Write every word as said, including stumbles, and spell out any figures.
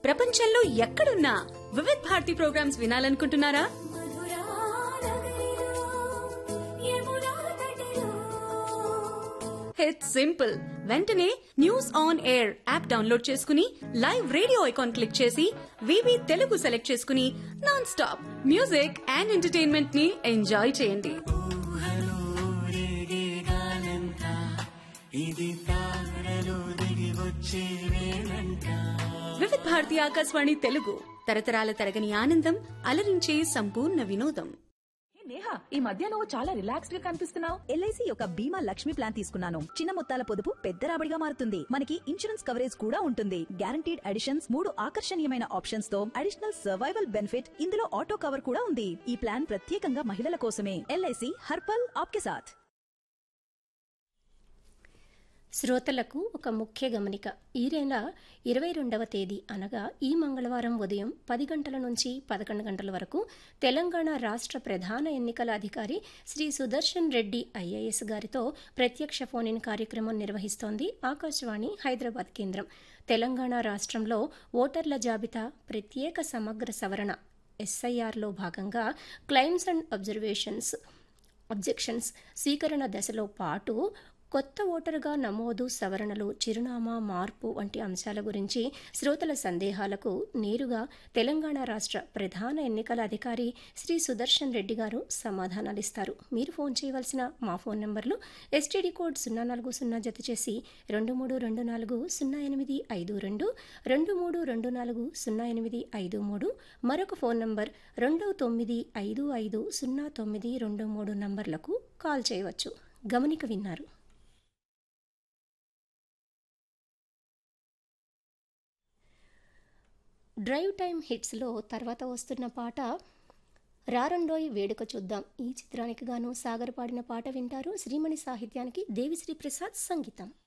ప్రపంచంలో ఎక్కడున్నా Vividh Bharati programmes వినాలనుకుంటున్నారా? It's simple. వెంటనే news on air app download చేసుకుని లైవ్ రేడియో ఐకాన్ క్లిక్ చేసి వివి తెలుగు సెలెక్ట్ చేసుకుని non stop music and entertainment ని ఎంజాయ్ చేయండి. వివిధ్ భారతి ఆకాశవాణి తెలుగు తరతరాల తరగని ఆనందం, అలరించే సంపూర్ణ వినోదం. నేహా, ఈ మధ్య నువ్వు చాలా రిలాక్స్డ్ గా కనిపిస్తున్నావు. ఎల్ఐసి యొక్క బీమా లక్ష్మి ప్లాన్ తీసుకున్నాను. చిన్న మొత్తాల పొదుపు పెద్ద రాబడిగా మారుతుంది. మనకి ఇన్సూరెన్స్ కవరేజ్ కూడా ఉంటుంది. గ్యారంటీడ్ అడిషన్స్, మూడు ఆకర్షణీయమైన ఆప్షన్స్ తో అడిషనల్ సర్వైవల్ బెనిఫిట్, ఇందులో ఆటో కవర్ కూడా ఉంది. ఈ ప్లాన్ ప్రత్యేకంగా మహిళల కోసమే. ఎల్ఐసి హర్పల్ ఆప్కే సాథ్. శ్రోతలకు ఒక ముఖ్య గమనిక. ఈ నెల ఇరవై రెండవ తేదీ అనగా ఈ మంగళవారం ఉదయం పది గంటల నుంచి పదకొండు గంటల వరకు తెలంగాణ రాష్ట్ర ప్రధాన ఎన్నికల అధికారి శ్రీ సుదర్శన్ రెడ్డి ఐఏఎస్ గారితో ప్రత్యక్ష ఫోన్ ఇన్ కార్యక్రమం నిర్వహిస్తోంది ఆకాశవాణి హైదరాబాద్ కేంద్రం. తెలంగాణ రాష్ట్రంలో ఓటర్ల జాబితా ప్రత్యేక సమగ్ర సవరణ ఎస్ఐఆర్లో భాగంగా క్లెయిమ్స్ అండ్ అబ్జర్వేషన్స్ అబ్జెక్షన్స్ స్వీకరణ దశలో పాటు కొత్త ఓటరుగా నమోదు, సవరణలు, చిరునామా మార్పు వంటి అంశాల గురించి శ్రోతల సందేహాలకు నేరుగా తెలంగాణ రాష్ట్ర ప్రధాన ఎన్నికల అధికారి శ్రీ సుదర్శన్ రెడ్డి గారు సమాధానాలిస్తారు. మీరు ఫోన్ చేయవలసిన మా ఫోన్ నంబర్లు ఎస్టీడీ కోడ్ సున్నా నాలుగు సున్నా జత చేసి రెండు మూడు రెండు నాలుగు సున్నా ఎనిమిది ఐదు రెండు, రెండు మూడు రెండు నాలుగు సున్నా ఎనిమిది ఐదు మూడు, మరొక ఫోన్ నంబర్ రెండు తొమ్మిది ఐదు ఐదు సున్నా తొమ్మిది రెండు మూడు నంబర్లకు కాల్ చేయవచ్చు. గమనిక విన్నారు. డ్రైవ్ టైమ్ హిట్స్లో తర్వాత వస్తున్న పాట రారండోయ్ వేడుక చూద్దాం. ఈ చిత్రానికి గాను సాగర్ పాడిన పాట వింటారు. శ్రీమణి సాహిత్యానికి దేవిశ్రీ ప్రసాద్ సంగీతం.